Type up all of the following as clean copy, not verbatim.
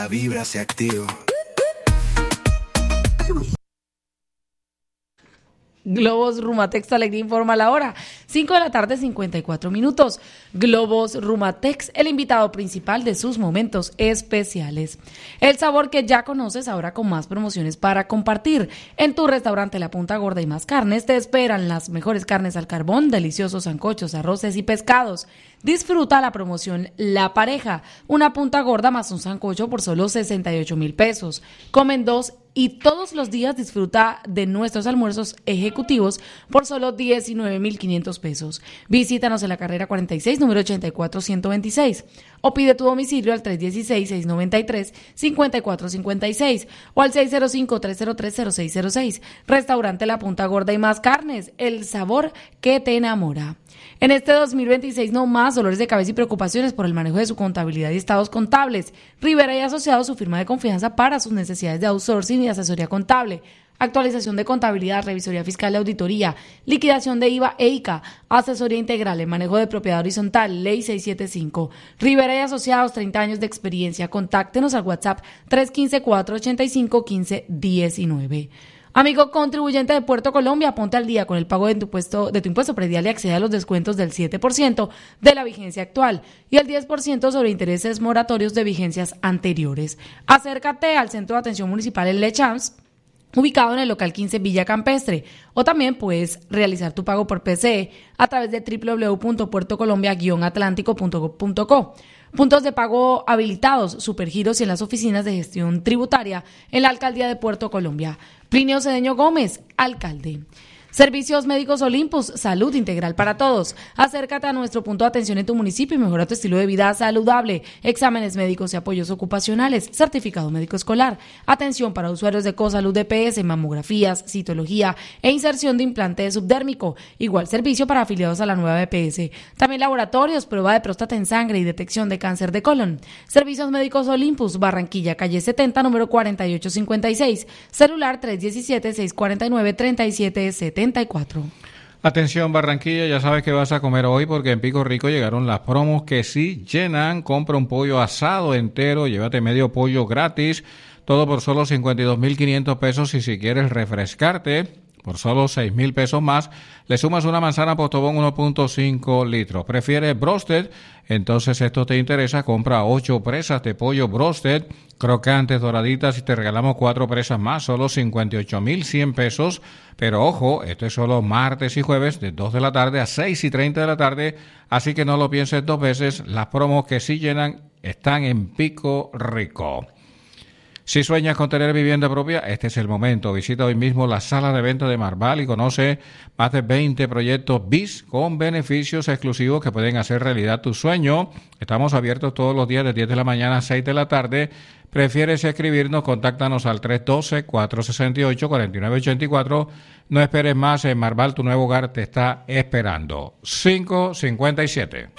la vibra se activa. Globos Rumatex Alegría informa la hora, 5 de la tarde, 54 minutos. Globos Rumatex, el invitado principal de sus momentos especiales. El sabor que ya conoces ahora con más promociones para compartir. En tu restaurante La Punta Gorda y Más Carnes te esperan las mejores carnes al carbón, deliciosos sancochos, arroces y pescados. Disfruta la promoción La Pareja, una punta gorda más un sancocho por solo 68,000 pesos. Comen dos y todos los días disfruta de nuestros almuerzos ejecutivos por solo 19,500 pesos. Visítanos en la carrera 46, número 84-126, o pide tu domicilio al 316-693-5456 o al 605-303-0606. Restaurante La Punta Gorda y Más Carnes, el sabor que te enamora. En este 2026 no más dolores de cabeza y preocupaciones por el manejo de su contabilidad y estados contables. Rivera y Asociados, su firma de confianza para sus necesidades de outsourcing y asesoría contable. Actualización de contabilidad, revisoría fiscal y auditoría, liquidación de IVA e ICA, asesoría integral en manejo de propiedad horizontal, ley 675. Rivera y Asociados, 30 años de experiencia. Contáctenos al WhatsApp 315-485-1519. Amigo contribuyente de Puerto Colombia, ponte al día con el pago de tu impuesto predial y accede a los descuentos del 7% de la vigencia actual y el 10% sobre intereses moratorios de vigencias anteriores. Acércate al Centro de Atención Municipal en Le Champs, ubicado en el local 15 Villa Campestre, o también puedes realizar tu pago por PCE a través de www.puertocolombia-atlántico.gov.co. Puntos de pago habilitados, Supergiros y en las oficinas de gestión tributaria en la Alcaldía de Puerto Colombia. Plinio Cedeño Gómez, alcalde. Servicios Médicos Olympus, salud integral para todos. Acércate a nuestro punto de atención en tu municipio y mejora tu estilo de vida saludable. Exámenes médicos y apoyos ocupacionales, certificado médico escolar, atención para usuarios de Cosalud DPS, mamografías, citología e inserción de implante subdérmico. Igual servicio para afiliados a la nueva BPS. También laboratorios, prueba de próstata en sangre y detección de cáncer de colon. Servicios Médicos Olympus, Barranquilla, calle 70, número 4856. Celular 317-649-3774. Atención Barranquilla, ya sabes que vas a comer hoy porque en Pico Rico llegaron las promos que sí llenan. Compra un pollo asado entero, llévate medio pollo gratis, todo por solo 52,500 pesos y si quieres refrescarte por solo 6,000 pesos más, le sumas una manzana Postobón 1.5 litros. ¿Prefieres broasted? Entonces esto te interesa, compra 8 presas de pollo broasted, crocantes, doraditas y te regalamos 4 presas más, solo 58,100 pesos. Pero ojo, esto es solo martes y jueves de 2 de la tarde a 6:30 de la tarde, así que no lo pienses dos veces, las promos que sí llenan están en Pico Rico. Si sueñas con tener vivienda propia, este es el momento. Visita hoy mismo la sala de venta de Marval y conoce más de 20 proyectos BIS con beneficios exclusivos que pueden hacer realidad tu sueño. Estamos abiertos todos los días de 10 de la mañana a 6 de la tarde. ¿Prefieres escribirnos? Contáctanos al 312-468-4984. No esperes más, en Marval tu nuevo hogar te está esperando. 5:57.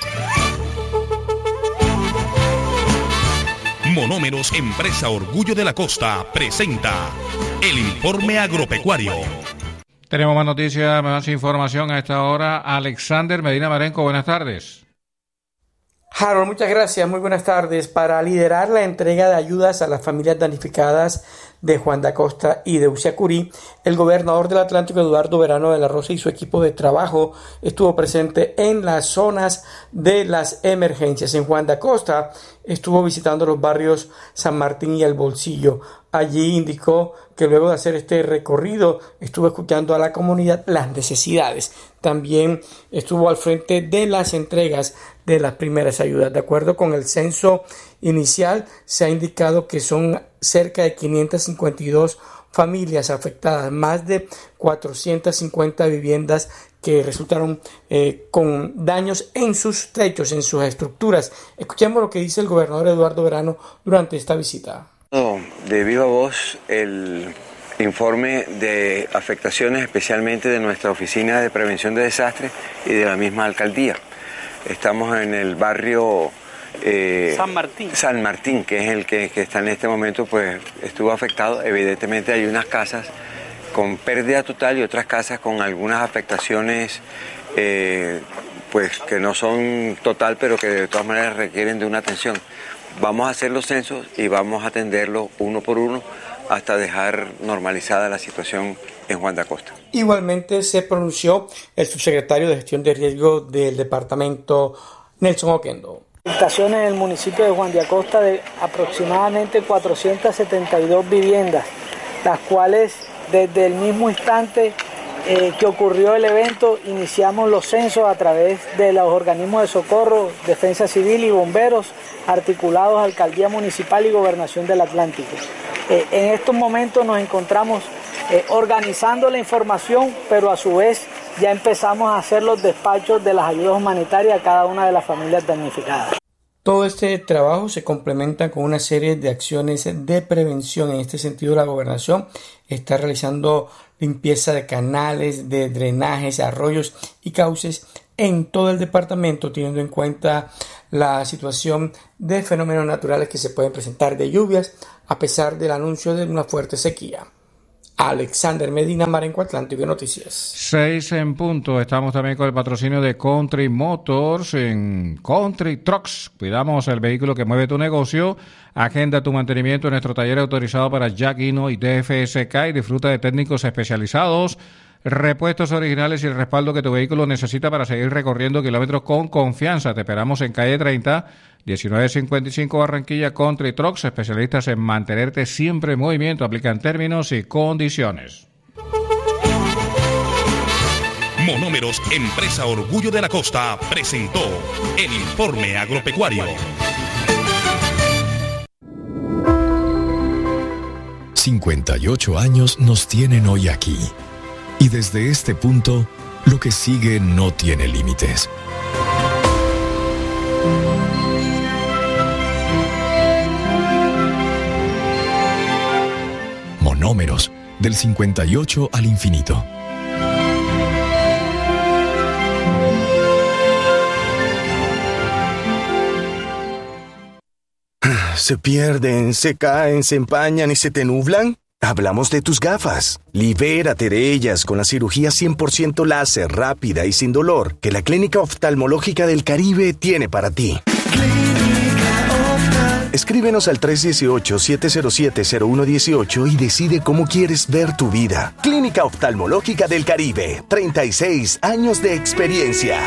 Monómeros, empresa Orgullo de la Costa, presenta el informe agropecuario. Tenemos más noticias, más información a esta hora. Alexander Medina Marenco, buenas tardes. Harold, muchas gracias, muy buenas tardes. Para liderar la entrega de ayudas a las familias damnificadas de Juan de Acosta y de Uciacurí, el gobernador del Atlántico, Eduardo Verano de la Rosa, y su equipo de trabajo estuvo presente en las zonas de las emergencias. En Juan de Acosta estuvo visitando los barrios San Martín y El Bolsillo. Allí indicó que luego de hacer este recorrido estuvo escuchando a la comunidad las necesidades. También estuvo al frente de las entregas de las primeras ayudas. De acuerdo con el censo inicial, se ha indicado que son cerca de 552 familias afectadas, más de 450 viviendas que resultaron con daños en sus techos, en sus estructuras. Escuchemos lo que dice el gobernador Eduardo Verano durante esta visita. De viva voz el informe de afectaciones, especialmente de nuestra Oficina de Prevención de Desastres y de la misma alcaldía. Estamos en el barrio San Martín, que es el que está en este momento, pues estuvo afectado. Evidentemente hay unas casas con pérdida total y otras casas con algunas afectaciones pues que no son total, pero que de todas maneras requieren de una atención. Vamos a hacer los censos y vamos a atenderlos uno por uno hasta dejar normalizada la situación en Juan de Acosta. Igualmente se pronunció el subsecretario de Gestión de Riesgo del departamento, Nelson Oquendo. Afectaciones en el municipio de Juan de Acosta de aproximadamente 472 viviendas, las cuales desde el mismo instante que ocurrió el evento iniciamos los censos a través de los organismos de socorro, Defensa Civil y bomberos articulados Alcaldía Municipal y Gobernación del Atlántico. En estos momentos nos encontramos organizando la información, pero a su vez ya empezamos a hacer los despachos de las ayudas humanitarias a cada una de las familias damnificadas. Todo este trabajo se complementa con una serie de acciones de prevención. En este sentido, la gobernación está realizando limpieza de canales, de drenajes, arroyos y cauces en todo el departamento, teniendo en cuenta la situación de fenómenos naturales que se pueden presentar de lluvias, a pesar del anuncio de una fuerte sequía. Alexander Medina, Marenco Atlántico Noticias. 6 en punto. Estamos también con el patrocinio de Country Motors en Country Trucks. Cuidamos el vehículo que mueve tu negocio. Agenda tu mantenimiento en nuestro taller autorizado para Jack Inno y DFSK y disfruta de técnicos especializados, repuestos originales y el respaldo que tu vehículo necesita para seguir recorriendo kilómetros con confianza. Te esperamos en calle 30, 1955 Barranquilla. Country Trucks, especialistas en mantenerte siempre en movimiento. Aplican términos y condiciones. Monómeros, empresa Orgullo de la Costa, presentó el informe agropecuario. 58 años nos tienen hoy aquí. Y desde este punto, lo que sigue no tiene límites. Monómeros, del 58 al infinito. ¿Se pierden, se caen, se empañan y se te nublan? Hablamos de tus gafas. Libérate de ellas con la cirugía 100% láser, rápida y sin dolor que la Clínica Oftalmológica del Caribe tiene para ti. Escríbenos al 318-707-0118 y decide cómo quieres ver tu vida. Clínica Oftalmológica del Caribe, 36 años de experiencia.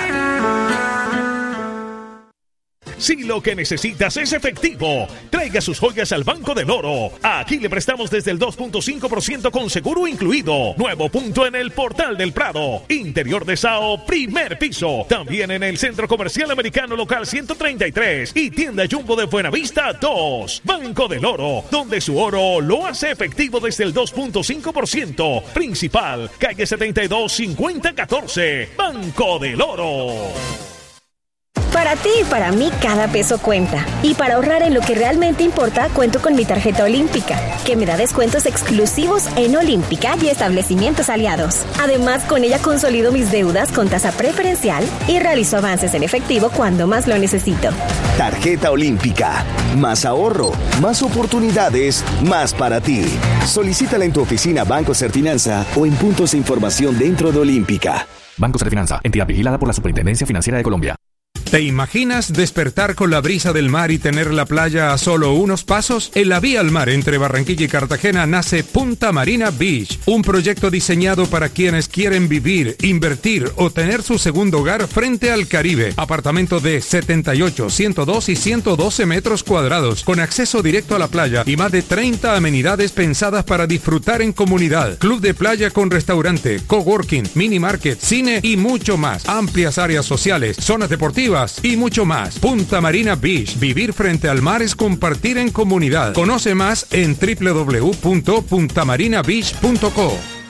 Si lo que necesitas es efectivo, traiga sus joyas al Banco del Oro. Aquí le prestamos desde el 2.5% con seguro incluido. Nuevo punto en el Portal del Prado. Interior de Sao, primer piso. También en el Centro Comercial Americano Local 133 y Tienda Jumbo de Buenavista 2. Banco del Oro, donde su oro lo hace efectivo desde el 2.5%. Principal, calle 72 5014. Banco del Oro. Para ti y para mí cada peso cuenta. Y para ahorrar en lo que realmente importa, cuento con mi tarjeta Olímpica, que me da descuentos exclusivos en Olímpica y establecimientos aliados. Además, con ella consolido mis deudas con tasa preferencial y realizo avances en efectivo cuando más lo necesito. Tarjeta Olímpica. Más ahorro, más oportunidades, más para ti. Solicítala en tu oficina Banco Serfinanza o en puntos de información dentro de Olímpica. Banco Serfinanza, entidad vigilada por la Superintendencia Financiera de Colombia. ¿Te imaginas despertar con la brisa del mar y tener la playa a solo unos pasos? En la vía al mar entre Barranquilla y Cartagena nace Punta Marina Beach, un proyecto diseñado para quienes quieren vivir, invertir o tener su segundo hogar frente al Caribe. Apartamento de 78, 102 y 112 metros cuadrados, con acceso directo a la playa y más de 30 amenidades pensadas para disfrutar en comunidad. Club de playa con restaurante, coworking, mini market, cine y mucho más. Amplias áreas sociales, zonas deportivas y mucho más. Punta Marina Beach. Vivir frente al mar es compartir en comunidad. Conoce más en www.puntamarinabeach.co.